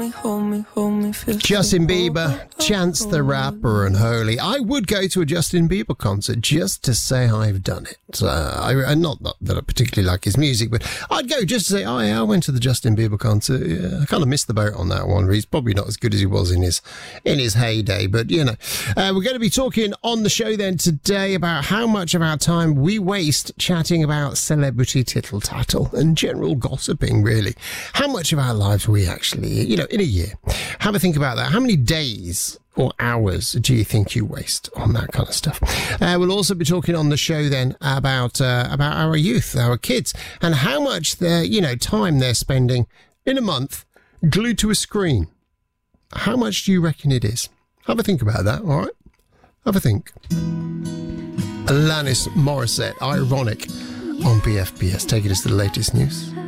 Justin Bieber, Chance the Rapper and Holy. I would go to a Justin Bieber concert just to say I've done it. Not that I particularly like his music, but I'd go just to say, oh yeah, I went to the Justin Bieber concert. Yeah, I kind of missed the boat on that one. He's probably not as good as he was in his heyday, but you know. We're going to be talking on the show then today about how much of our time we waste chatting about celebrity tittle-tattle and general gossiping, really. How much of our lives we actually, in a year. Have a think about that. How many days or hours do you think you waste on that kind of stuff? We'll also be talking on the show then about our youth, our kids, and how much time they're spending in a month glued to a screen. How much do you reckon it is? Have a think about that, all right? Have a think. Alanis Morissette, Ironic, on BFBS. Take it as the latest news.